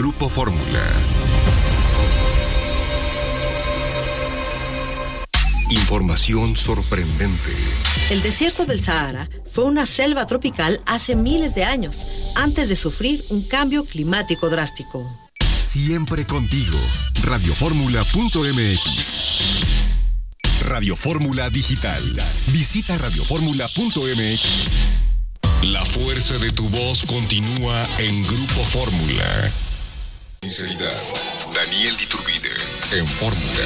Grupo Fórmula. Información sorprendente. El desierto del Sahara fue una selva tropical hace miles de años, antes de sufrir un cambio climático drástico. Siempre contigo. Radioformula.mx. Radio Fórmula Digital. Visita radioformula.mx. La fuerza de tu voz continúa en Grupo Fórmula. Sinceridad. Daniel Diturbide en Fórmula.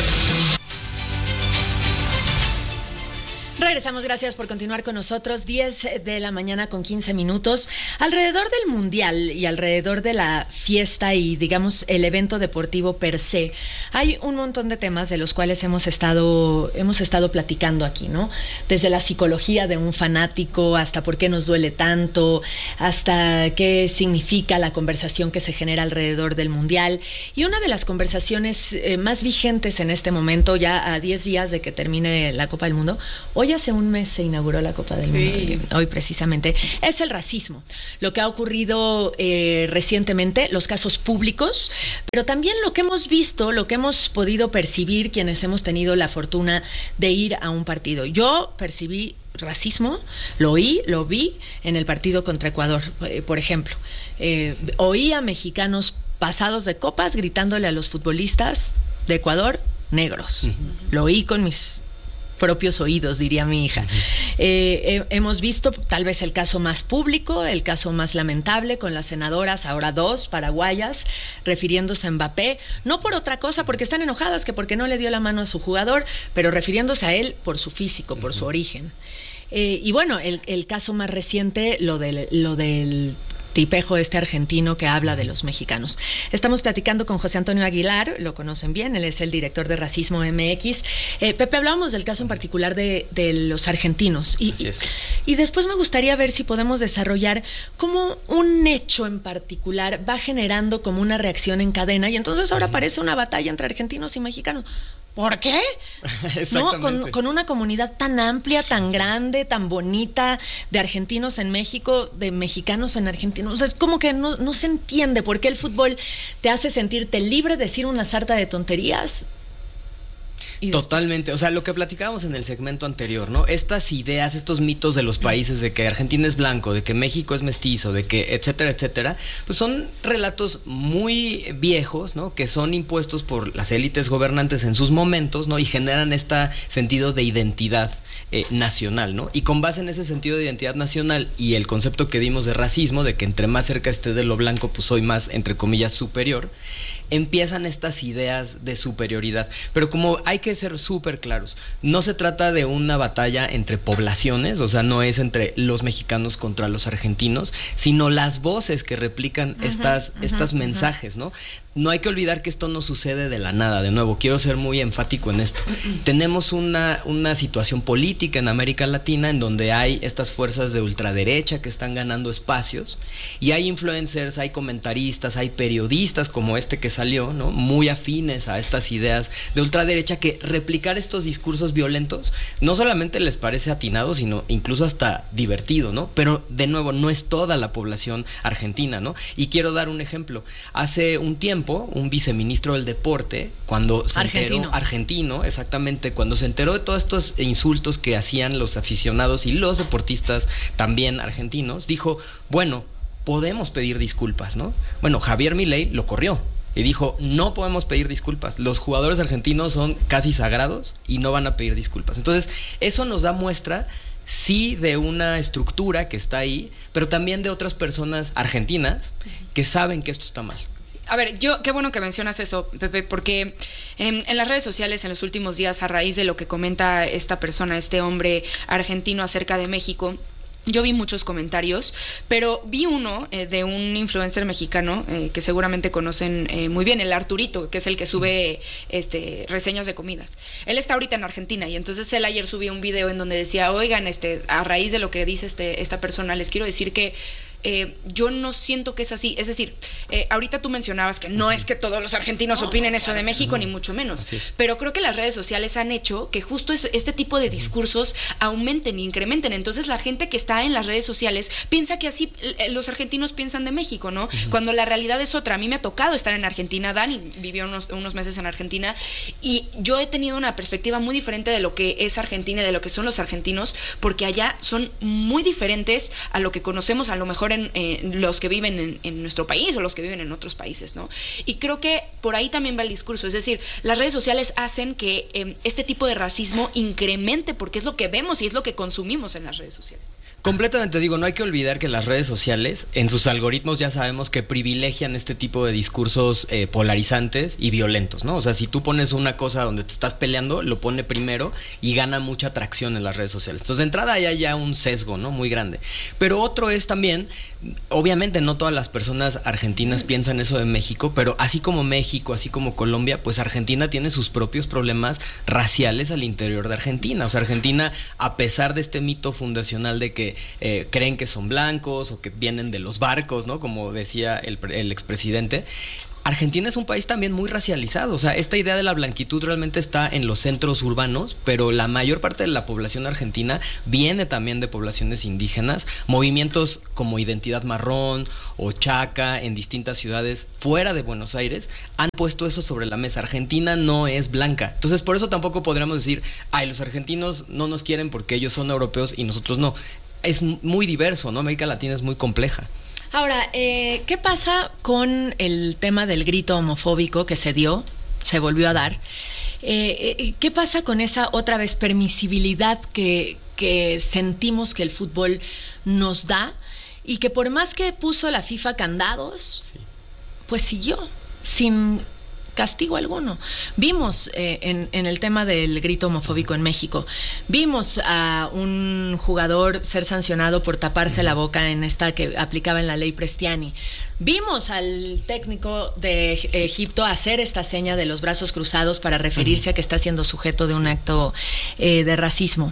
Regresamos, gracias por continuar con nosotros. 10 de la mañana con 15 minutos. Alrededor del Mundial y alrededor de la fiesta y, digamos, el evento deportivo per se, hay un montón de temas de los cuales hemos estado platicando aquí, ¿no? Desde la psicología de un fanático, hasta por qué nos duele tanto, hasta qué significa la conversación que se genera alrededor del Mundial. Y una de las conversaciones más vigentes en este momento, ya a 10 días de que termine la Copa del Mundo, hoy hace un mes se inauguró la Copa del Mundo, hoy precisamente, es el racismo. Lo que ha ocurrido recientemente, los casos públicos, pero también lo que hemos visto, lo que hemos podido percibir quienes hemos tenido la fortuna de ir a un partido. Yo percibí racismo, lo vi en el partido contra Ecuador, por ejemplo. Oí a mexicanos pasados de copas gritándole a los futbolistas de Ecuador negros. Uh-huh. Lo oí con mis propios oídos, diría mi hija. Hemos visto tal vez el caso más público, el caso más lamentable con las senadoras, ahora 2 paraguayas, refiriéndose a Mbappé, no por otra cosa, porque están enojadas, que porque no le dio la mano a su jugador, pero refiriéndose a él por su físico, por su origen. Y bueno, el caso más reciente, lo del tipejo argentino que habla de los mexicanos. Estamos platicando con José Antonio Aguilar, lo conocen bien, él es el director de Racismo MX. Pepe, hablábamos del caso en particular de los argentinos y después me gustaría ver si podemos desarrollar cómo un hecho en particular va generando como una reacción en cadena y entonces ahora parece una batalla entre argentinos y mexicanos. ¿Por qué? ¿No? Con una comunidad tan amplia, tan grande, tan bonita, de argentinos en México, de mexicanos en Argentina. O sea, es como que no se entiende por qué el fútbol te hace sentirte libre de decir una sarta de tonterías. Totalmente, o sea, lo que platicábamos en el segmento anterior, ¿no? Estas ideas, estos mitos de los países de que Argentina es blanco, de que México es mestizo, de que etcétera, etcétera, pues son relatos muy viejos, ¿no? Que son impuestos por las élites gobernantes en sus momentos, ¿no? Y generan este sentido de identidad nacional, ¿no? Y con base en ese sentido de identidad nacional y el concepto que dimos de racismo, de que entre más cerca esté de lo blanco, pues soy más, entre comillas, superior, empiezan estas ideas de superioridad. Pero como hay que ser súper claros, no se trata de una batalla entre poblaciones, o sea, no es entre los mexicanos contra los argentinos, sino las voces que replican estas mensajes, ¿no? No hay que olvidar que esto no sucede de la nada. De nuevo, quiero ser muy enfático en esto. Tenemos una situación política en América Latina en donde hay estas fuerzas de ultraderecha que están ganando espacios y hay influencers, hay comentaristas, hay periodistas como este que salió, ¿no? Muy afines a estas ideas de ultraderecha, que replicar estos discursos violentos no solamente les parece atinado, sino incluso hasta divertido, ¿no? Pero de nuevo, no es toda la población argentina, ¿no? Y quiero dar un ejemplo. Hace un tiempo, un viceministro del deporte, cuando se enteró, argentino, exactamente, cuando se enteró de todos estos insultos que hacían los aficionados y los deportistas también argentinos, dijo, bueno, podemos pedir disculpas, ¿no? Bueno, Javier Milei lo corrió y dijo, no podemos pedir disculpas, los jugadores argentinos son casi sagrados y no van a pedir disculpas. Entonces, eso nos da muestra, sí, de una estructura que está ahí, pero también de otras personas argentinas que saben que esto está mal. A ver, qué bueno que mencionas eso, Pepe, porque en las redes sociales en los últimos días, a raíz de lo que comenta esta persona, este hombre argentino acerca de México, yo vi muchos comentarios, pero vi uno de un influencer mexicano que seguramente conocen muy bien, el Arturito, que es el que sube reseñas de comidas. Él está ahorita en Argentina y entonces él ayer subió un video en donde decía, oigan, a raíz de lo que dice esta persona, les quiero decir que yo no siento que es así. Es decir, ahorita tú mencionabas que no es que todos los argentinos opinen eso de México, ni mucho menos. Pero creo que las redes sociales han hecho que justo este tipo de discursos aumenten e incrementen. Entonces la gente que está en las redes sociales piensa que así los argentinos piensan de México, ¿no? Cuando la realidad es otra. A mí me ha tocado estar en Argentina. Dani vivió unos meses en Argentina y yo he tenido una perspectiva muy diferente de lo que es Argentina y de lo que son los argentinos, porque allá son muy diferentes a lo que conocemos a lo mejor en los que viven en nuestro país o los que viven en otros países, ¿no? Y creo que por ahí también va el discurso. Es decir, las redes sociales hacen que este tipo de racismo incremente, porque es lo que vemos y es lo que consumimos en las redes sociales. Completamente, digo, no hay que olvidar que las redes sociales, en sus algoritmos ya sabemos que privilegian este tipo de discursos polarizantes y violentos, ¿no? O sea, si tú pones una cosa donde te estás peleando, lo pone primero y gana mucha atracción en las redes sociales. Entonces, de entrada hay ya un sesgo, ¿no? Muy grande. Pero otro es también, obviamente no todas las personas argentinas piensan eso de México, pero así como México, así como Colombia, pues Argentina tiene sus propios problemas raciales al interior de Argentina. O sea, Argentina, a pesar de este mito fundacional de que creen que son blancos o que vienen de los barcos, ¿no? Como decía el expresidente, Argentina es un país también muy racializado. O sea, esta idea de la blanquitud realmente está en los centros urbanos, pero la mayor parte de la población argentina viene también de poblaciones indígenas. Movimientos como Identidad Marrón o Chaca en distintas ciudades fuera de Buenos Aires han puesto eso sobre la mesa. Argentina no es blanca. Entonces, por eso tampoco podríamos decir, ay, los argentinos no nos quieren porque ellos son europeos y nosotros no. Es muy diverso, ¿no? América Latina es muy compleja. Ahora, ¿qué pasa con el tema del grito homofóbico que se volvió a dar? ¿Qué pasa con esa otra vez permisibilidad que sentimos que el fútbol nos da y que por más que puso la FIFA candados, pues siguió sin castigo alguno? Vimos en el tema del grito homofóbico en México, vimos a un jugador ser sancionado por taparse la boca en esta que aplicaba en la ley Prestiani. Vimos al técnico de Egipto hacer esta seña de los brazos cruzados para referirse a que está siendo sujeto de un acto de racismo.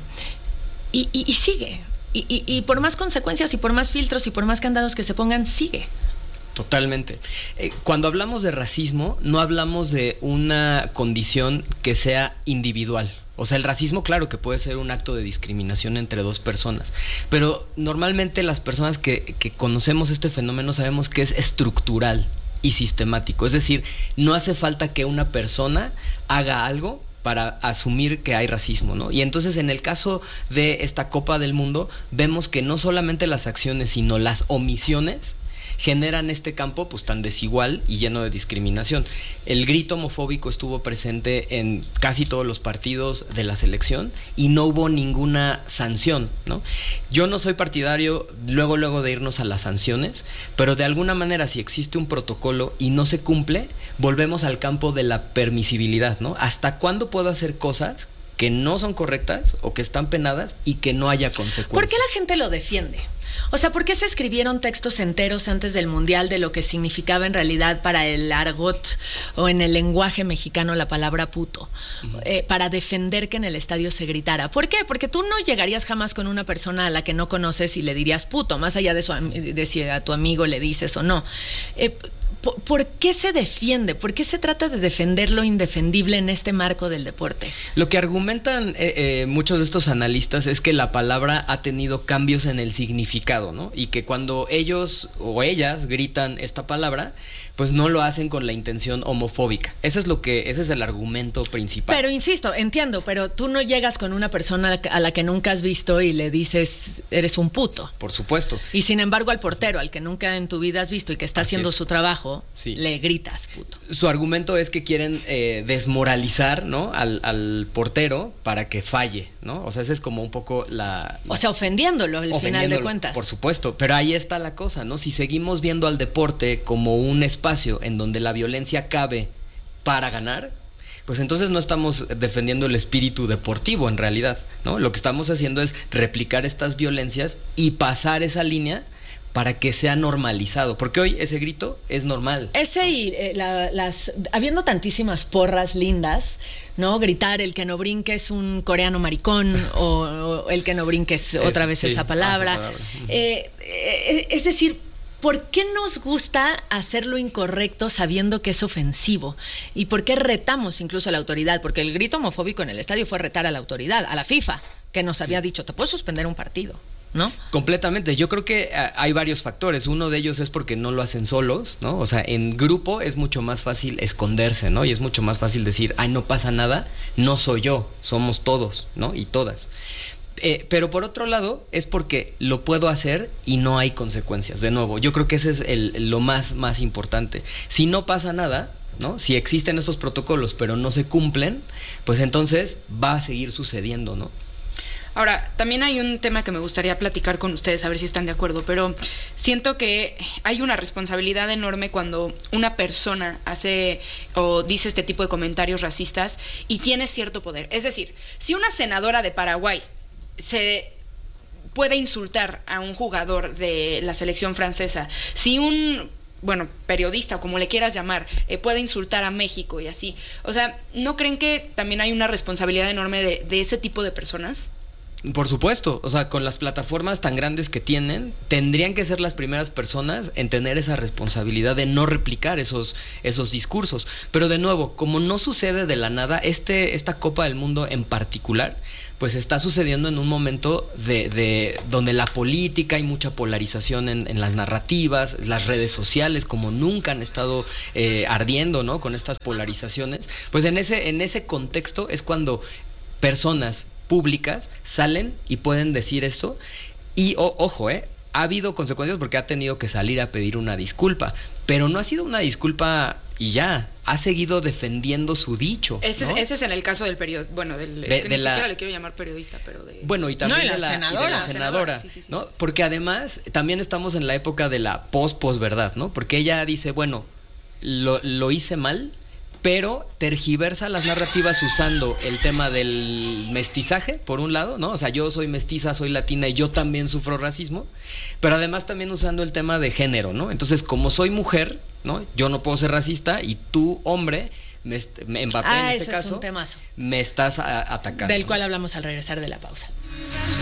Y sigue. Y por más consecuencias y por más filtros y por más candados que se pongan, sigue. Totalmente. Cuando hablamos de racismo, no hablamos de una condición que sea individual. O sea, el racismo, claro que puede ser un acto de discriminación entre dos personas, pero normalmente las personas que conocemos este fenómeno sabemos que es estructural y sistemático. Es decir, no hace falta que una persona haga algo para asumir que hay racismo, ¿no? Y entonces en el caso de esta Copa del Mundo, vemos que no solamente las acciones, sino las omisiones generan este campo pues tan desigual y lleno de discriminación. El grito homofóbico estuvo presente en casi todos los partidos de la selección y no hubo ninguna sanción, ¿no? Yo no soy partidario luego de irnos a las sanciones, pero de alguna manera si existe un protocolo y no se cumple, volvemos al campo de la permisibilidad, ¿no? ¿Hasta cuándo puedo hacer cosas que no son correctas o que están penadas y que no haya consecuencias? ¿Por qué la gente lo defiende? O sea, ¿por qué se escribieron textos enteros antes del Mundial de lo que significaba en realidad para el argot o en el lenguaje mexicano la palabra puto? Para defender que en el estadio se gritara. ¿Por qué? Porque tú no llegarías jamás con una persona a la que no conoces y le dirías puto, más allá de si a tu amigo le dices o no. ¿Por qué se defiende? ¿Por qué se trata de defender lo indefendible en este marco del deporte? Lo que argumentan muchos de estos analistas es que la palabra ha tenido cambios en el significado, ¿no? Y que cuando ellos o ellas gritan esta palabra, pues no lo hacen con la intención homofóbica. Ese es el argumento principal. Pero insisto, entiendo, pero tú no llegas con una persona a la que nunca has visto y le dices, eres un puto. Por supuesto. Y sin embargo al portero, al que nunca en tu vida has visto y que está haciendo su trabajo, le gritas puto. Su argumento es que quieren desmoralizar, ¿no? al portero para que falle, ¿no? O sea, ese es como un poco O sea, ofendiéndolo al final de cuentas. Por supuesto, pero ahí está la cosa, ¿no? Si seguimos viendo al deporte como un espacio en donde la violencia cabe para ganar, pues entonces no estamos defendiendo el espíritu deportivo en realidad, ¿no? Lo que estamos haciendo es replicar estas violencias y pasar esa línea para que sea normalizado, porque hoy ese grito es normal. Ese y habiendo tantísimas porras lindas, ¿no? Gritar el que no brinque es un coreano maricón o el que no brinque es otra vez esa palabra. Es decir, ¿por qué nos gusta hacer lo incorrecto sabiendo que es ofensivo? ¿Y por qué retamos incluso a la autoridad? Porque el grito homofóbico en el estadio fue retar a la autoridad, a la FIFA, que nos había dicho, te puedes suspender un partido, ¿no? Completamente. Yo creo que hay varios factores. Uno de ellos es porque no lo hacen solos, ¿no? O sea, en grupo es mucho más fácil esconderse, ¿no? Y es mucho más fácil decir, ay, no pasa nada, no soy yo, somos todos, ¿no? Y todas. Pero por otro lado, es porque lo puedo hacer y no hay consecuencias. De nuevo, yo creo que ese es lo más importante. Si no pasa nada, ¿no? Si existen estos protocolos pero no se cumplen, pues entonces va a seguir sucediendo, ¿no? Ahora, también hay un tema que me gustaría platicar con ustedes, a ver si están de acuerdo, pero siento que hay una responsabilidad enorme cuando una persona hace o dice este tipo de comentarios racistas y tiene cierto poder. Es decir, si una senadora de Paraguay se puede insultar a un jugador de la selección francesa, si un periodista o como le quieras llamar, puede insultar a México y así, o sea, ¿no creen que también hay una responsabilidad enorme de ese tipo de personas? Por supuesto, o sea, con las plataformas tan grandes que tienen, tendrían que ser las primeras personas en tener esa responsabilidad de no replicar esos discursos. Pero de nuevo, como no sucede de la nada, esta Copa del Mundo en particular, pues está sucediendo en un momento de donde la política, hay mucha polarización en las narrativas, las redes sociales como nunca han estado ardiendo, ¿no? Con estas polarizaciones. Pues en ese contexto es cuando personas públicas salen y pueden decir eso y ojo, ha habido consecuencias porque ha tenido que salir a pedir una disculpa, pero no ha sido una disculpa y ya, ha seguido defendiendo su dicho, ¿no? Ese es en el caso del periodista, ni siquiera le quiero llamar periodista, pero de... Bueno, y también no, de la senadora, sí. ¿no? Porque además también estamos en la época de la posverdad, ¿no? Porque ella dice, bueno, lo hice mal, pero tergiversa las narrativas usando el tema del mestizaje, por un lado, ¿no? O sea, yo soy mestiza, soy latina y yo también sufro racismo, pero además también usando el tema de género, ¿no? Entonces, como soy mujer, ¿no? Yo no puedo ser racista y tú, hombre, Mbappé en este caso, es un temazo me estás atacando. Del cual hablamos al regresar de la pausa.